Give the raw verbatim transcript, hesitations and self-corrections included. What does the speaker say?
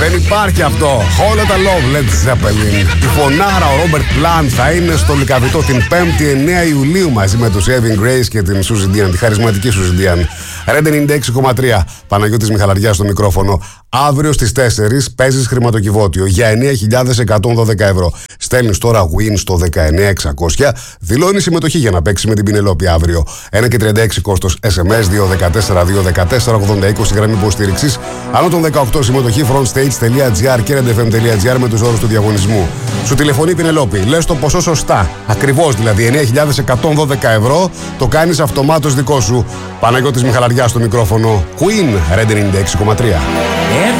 Δεν υπάρχει αυτό. All That Love, Led Zeppelin. Η φωνάρα, ο Ρόμπερτ Πλάντ, θα είναι στο Λυκαβητό την πέμπτη εννέα Ιουλίου μαζί με του Saving Grace και την Suzy Dian, τη χαρισματική Suzy Dian. Red ενενήντα έξι κόμμα τρία. Παναγιώτης Μιχαλαριάς στο μικρόφωνο. Αύριο στις τέσσερις παίζεις χρηματοκιβώτιο για εννέα χιλιάδες εκατόν δώδεκα ευρώ. Στέλνεις τώρα win στο δεκαεννέα εξακόσια. Δηλώνεις συμμετοχή για να παίξεις με την Πινελόπη αύριο. ένα και τριάντα έξι κόστος ες εμ ες δύο ένα τέσσερα δύο ένα τέσσερα ογδόντα είκοσι γραμμή υποστήριξης. Άνω των δεκαοκτώ συμμετοχή frontstage.gr και redfm.gr με τους όρους του διαγωνισμού. Σου τηλεφωνεί η Πινελόπη. Λες το ποσό σωστά. Ακριβώς δηλαδή εννέα χιλιάδες εκατόν δώδεκα ευρώ. Το κάνεις αυτομάτως δικό σου. Παναγιώτης Μιχαλαριάς στο μικρόφωνο. Queen Red ενενήντα έξι κόμμα τρία.